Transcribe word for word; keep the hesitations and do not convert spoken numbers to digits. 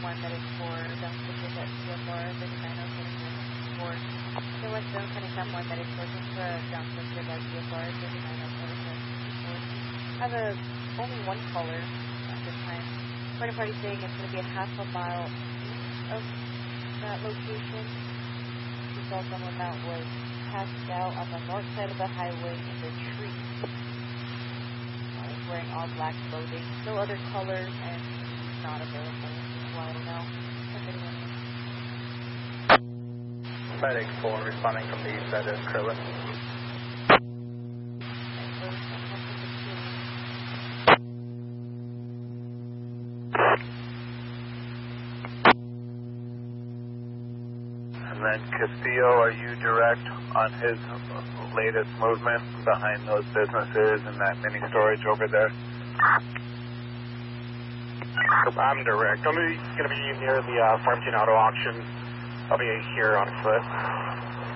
one that is for dump switches at C F R thirty-nine oh seven four. The West Zone ten exam one that is for just the dump switches at C F R thirty-nine oh seven four. I have a, only one caller at this time. Party party saying it's going to be a half a mile east of that location. We saw someone that was passed out on the north side of the highway in the tree. Uh, wearing all black clothing. No other colors, and he's not available. So I don't know. Medic four responding from the east side of Krillin. And then Castillo, are you direct on his latest movement behind those businesses and that mini storage over there? I'm direct. I'm going to be near the uh, Farmington Auto Auction. I'll be here on foot.